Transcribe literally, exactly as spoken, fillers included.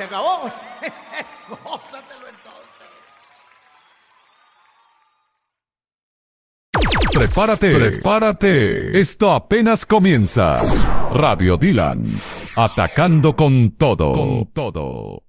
acabó. Gózatelo entonces. Prepárate, prepárate. Esto apenas comienza. Radio Dylan, atacando con todo. Con todo.